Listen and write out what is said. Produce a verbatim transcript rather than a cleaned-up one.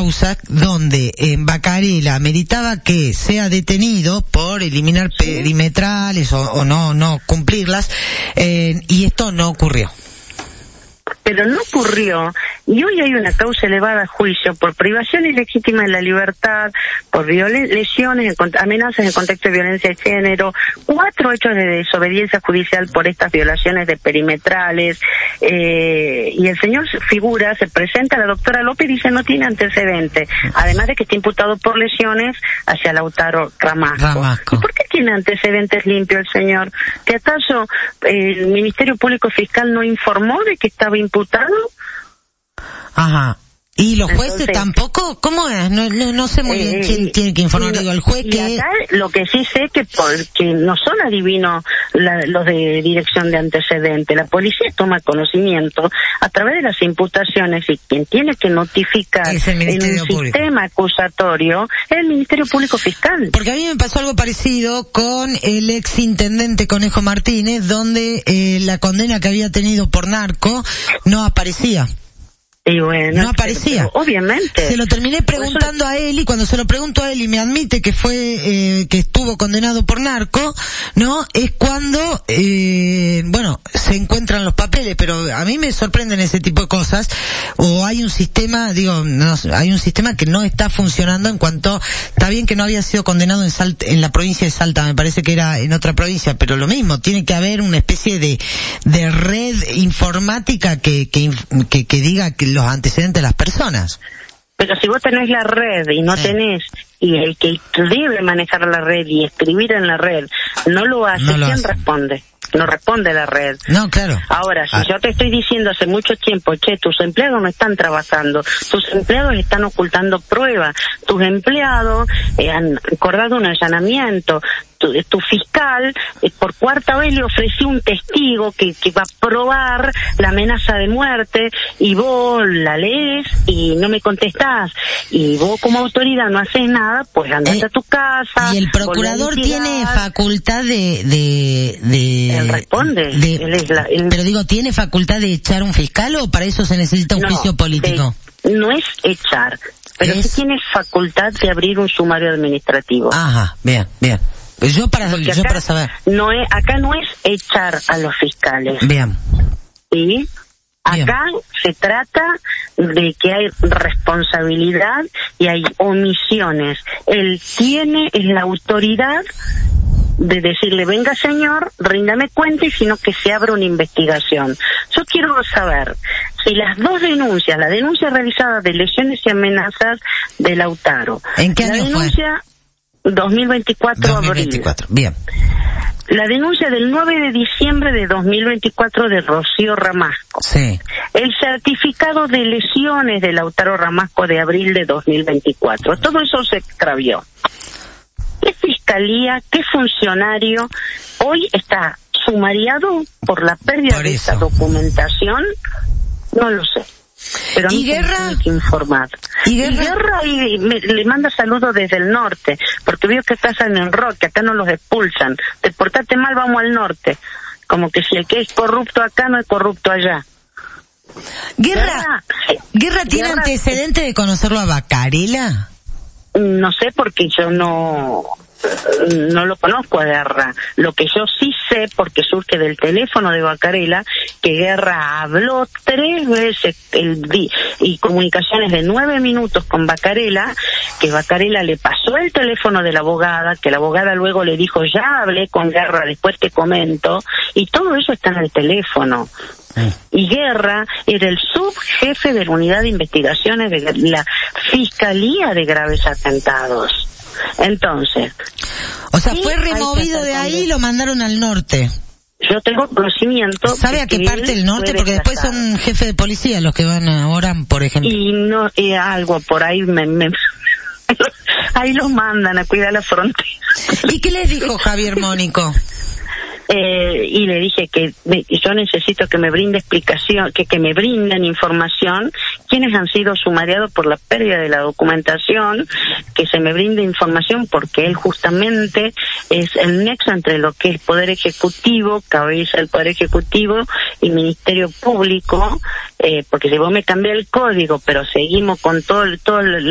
causa donde en Bacarela meritaba que sea detenido por eliminar sí. perimetrales o, o no no cumplirlas, eh, y esto no ocurrió. Pero no ocurrió, y hoy hay una causa elevada a juicio por privación ilegítima de la libertad, por violen- lesiones, en, amenazas en contexto de violencia de género, cuatro hechos de desobediencia judicial por estas violaciones de perimetrales, eh, y el señor figura, se presenta a la doctora López y dice no tiene antecedentes, además de que está imputado por lesiones hacia Lautaro Ramasco. Ramasco. ¿Y por qué tiene antecedentes limpios el señor? ¿Que acaso eh, el Ministerio Público Fiscal no informó de que estaba imputado? Ajá. ¿Y los jueces Entonces, tampoco? ¿Cómo es? No, no, no sé muy bien eh, quién tiene que informar. Digo, el juez y que... acá lo que sí sé que porque no son adivinos la, los de dirección de antecedentes. La policía toma conocimiento a través de las imputaciones y quien tiene que notificar es el en un Público. Sistema acusatorio es el Ministerio Público Fiscal. Porque a mí me pasó algo parecido con el ex intendente Conejo Martínez, donde eh, la condena que había tenido por narco no aparecía. Y bueno, no aparecía. Pero, obviamente. Se lo terminé preguntando a él y cuando se lo pregunto a él y me admite que fue, eh, que estuvo condenado por narco, ¿no? Es cuando, eh, bueno, se encuentran los papeles, pero a mí me sorprenden ese tipo de cosas. O hay un sistema, digo, no, hay un sistema que no está funcionando en cuanto, está bien que no había sido condenado en Salta, en la provincia de Salta, me parece que era en otra provincia, pero lo mismo, tiene que haber una especie de, de red informática que, que, que, que diga que los antecedentes de las personas. Pero si vos tenés la red y no sí. tenés, y el que debe manejar la red y escribir en la red no lo hace, no lo ¿quién hace. responde? No responde la red. No, claro. Ahora, si ah. yo te estoy diciendo hace mucho tiempo, che, tus empleados no están trabajando, tus empleados están ocultando pruebas, tus empleados eh, han acordado un allanamiento, tu, tu fiscal eh, por cuarta vez le ofreció un testigo que, que va a probar la amenaza de muerte y vos la lees y no me contestás y vos como autoridad no haces nada, pues andate eh, a tu casa. Y el procurador tiene facultad de... de, de él responde. De, él es la, él... Pero digo, ¿tiene facultad de echar un fiscal o para eso se necesita un no, juicio político? De, no es echar, pero es... sí tiene facultad de abrir un sumario administrativo. Ajá, bien, bien. Yo para, yo para saber. No es, acá no es echar a los fiscales. Bien. ¿Sí? Acá Bien. se trata de que hay responsabilidad y hay omisiones. Él tiene, es la autoridad de decirle, venga señor, ríndame cuenta y sino que se abra una investigación. Yo quiero saber si las dos denuncias, la denuncia realizada de lesiones y amenazas de Lautaro. ¿En qué la año denuncia fue? dos mil veinticuatro, dos mil veinticuatro, abril. Bien. La denuncia del nueve de diciembre de dos mil veinticuatro de Rocío Ramasco. Sí. El certificado de lesiones de Lautaro Ramasco de abril de dos mil veinticuatro. Todo eso se extravió. ¿Qué fiscalía, qué funcionario hoy está sumariado por la pérdida por de esta documentación? No lo sé. Pero ¿Y Guerra? Tiene que informar. ¿Y Guerra? Y Guerra y me, le manda saludos desde el norte, porque vio que estás en el rock, que acá no los expulsan. Te portaste mal, vamos al norte. Como que si el que es corrupto acá no es corrupto allá. ¿Guerra, Guerra, ¿Guerra tiene Guerra, antecedente de conocerlo a Bacarela? No sé porque yo no... no lo conozco a Guerra. Lo que yo sí sé, porque surge del teléfono de Bacarela, que Guerra habló tres veces el di y comunicaciones de nueve minutos con Bacarela, que Bacarela le pasó el teléfono de la abogada, que la abogada luego le dijo, ya hablé con Guerra, después te comento, y todo eso está en el teléfono. Y Guerra era el subjefe de la unidad de investigaciones de la Fiscalía de Graves Atentados. Entonces, o sea, fue removido de ahí y lo mandaron al norte. Yo tengo conocimiento. ¿Sabe a qué parte del norte? Porque después son jefes de policía los que van ahora, por ejemplo. Y no, y algo por ahí me, me ahí los mandan a cuidar la frontera. ¿Y qué les dijo Javier Mónico? Eh, y le dije que me, yo necesito que me brinde explicación, que, que me brinden información, quiénes han sido sumariados por la pérdida de la documentación, que se me brinde información porque él justamente es el nexo entre lo que es Poder Ejecutivo, cabeza del Poder Ejecutivo y Ministerio Público, eh, porque si vos me cambiás el código, pero seguimos con todo, todo